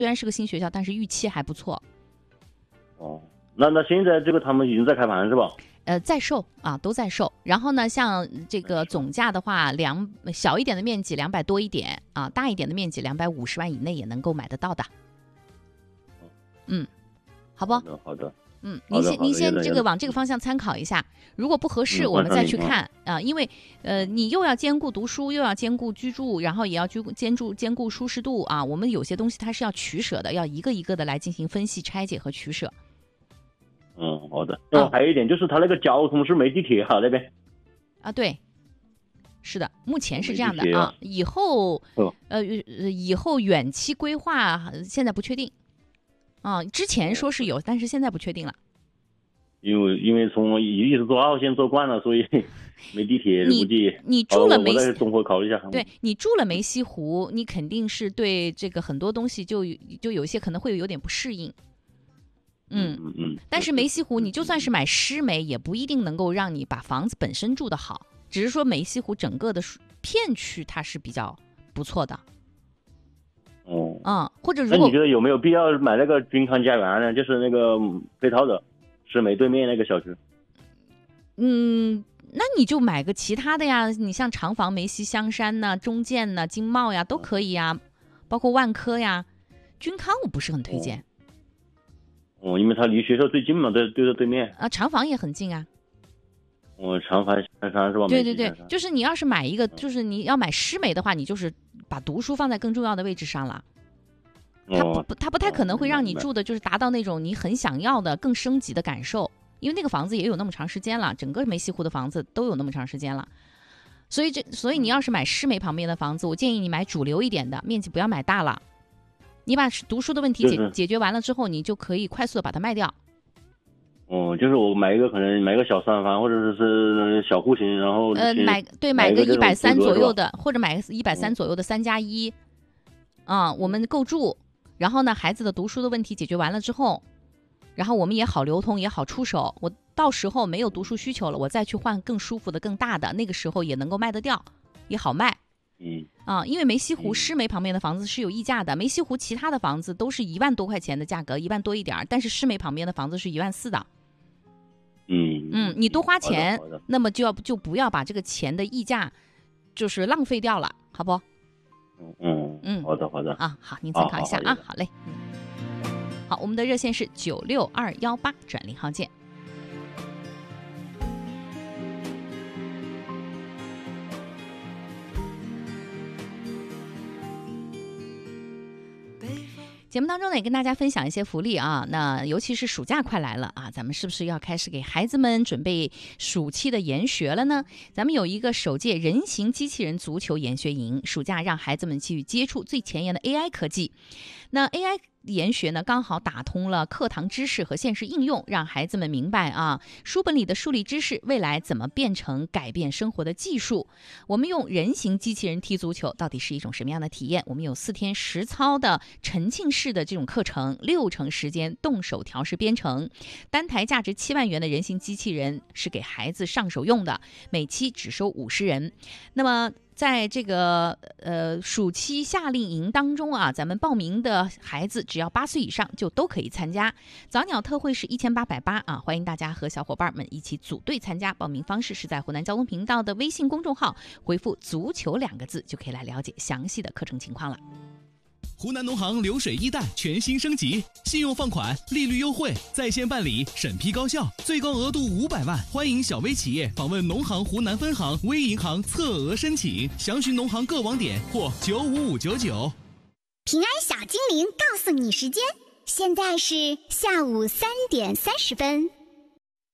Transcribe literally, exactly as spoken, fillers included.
虽然是个新学校，但是预期还不错。 哦，那那现在这个他们已经在开盘是吧？ 呃，在售啊，都在售。然后呢，像这个总价的话，两小一点的面积两百多一点啊，大一点的面积两百五十万以内也能够买得到的。嗯，好不？ 好的，好的。 嗯，您先您先这个往这个方向参考一下，如果不合适，我们再去看啊。因为呃，你又要兼顾读书，又要兼顾居住，然后也要兼顾兼顾兼顾舒适度啊。我们有些东西它是要取舍的，要一个一个的来进行分析、拆解和取舍。 嗯，好的。然后还有一点就是，它那个交通是没地铁哈那边。 啊，对，是的，目前是这样的啊。以后呃以后远期规划现在不确定。啊，之前说是有，但是现在不确定了。 因为因为从一直坐二号线坐惯了，所以没地铁估计。 你住了梅西，综合考虑一下。 对，你住了梅溪湖，你肯定是对这个很多东西就就有些可能会有点不适应。嗯嗯嗯。 但是梅溪湖，你就算是买湿梅，也不一定能够让你把房子本身住得好，只是说梅溪湖整个的片区它是比较不错的。 哦， 嗯，或者如果那你觉得有没有必要买那个君康家园呢？就是那个配套的，石梅对面那个小区。 嗯，那你就买个其他的呀，你像长房、梅溪、香山呐、中建呐、金茂呀，都可以呀，包括万科呀。君康我不是很推荐。 哦，因为它离学校最近嘛，对对着对面。 啊，长房也很近啊。 哦，长房香山是吧？ 对对对，就是你要是买一个，就是你要买湿梅的话，你就是把读书放在更重要的位置上了。它不，它不太可能会让你住的，就是达到那种你很想要的更升级的感受，因为那个房子也有那么长时间了，整个梅溪湖的房子都有那么长时间了，所以这，所以你要是买湿梅旁边的房子，我建议你买主流一点的，面积不要买大了。你把读书的问题解、就是、解决完了之后，你就可以快速的把它卖掉。 哦，就是我买一个可能买个小三房或者是小户型，然后呃买对买个一百三左右的，或者买个一百三左右的三加一，啊，我们够住。然后呢，孩子的读书的问题解决完了之后，然后我们也好流通，也好出手。我到时候没有读书需求了，我再去换更舒服的、更大的，那个时候也能够卖得掉，也好卖。 嗯啊，因为梅溪湖湿梅旁边的房子是有溢价的，梅溪湖其他的房子都是一万多块钱的价格，一万多一点，但是湿梅旁边的房子是一万四的。 嗯嗯，你多花钱，那么就要就不要把这个钱的溢价就是浪费掉了，好不？ 嗯嗯嗯，好的好的啊，好，您参考一下啊，好嘞。好，我们的热线是九六二幺八转零号键。节目当中呢，也跟大家分享一些福利啊。那尤其是暑假快来了啊，咱们是不是要开始给孩子们准备暑期的研学了呢？咱们有一个首届人形机器人足球研学营，暑假让孩子们去接触最前沿的 A I 科技。那 A I 研学呢，刚好打通了课堂知识和现实应用，让孩子们明白啊，书本里的数理知识未来怎么变成改变生活的技术。我们用人形机器人踢足球，到底是一种什么样的体验？我们有四天实操的沉浸式的这种课程，六成时间动手调试编程。单台价值七万元的人形机器人是给孩子上手用的，每期只收五十人。那么在这个呃暑期夏令营当中啊，咱们报名的孩子只要八岁以上就都可以参加。早鸟特惠是一千八百八啊，欢迎大家和小伙伴们一起组队参加。报名方式是在湖南交通频道的微信公众号回复足球两个字，就可以来了解详细的课程情况了。 湖南农行流水一贷全新升级，信用放款利率优惠，在线办理，审批高效，最高额度五百万。欢迎小微企业访问农行湖南分行微银行测额申请，详询农行各网点或九五五九九。 平安小精灵告诉你时间，现在是下午三点三十分。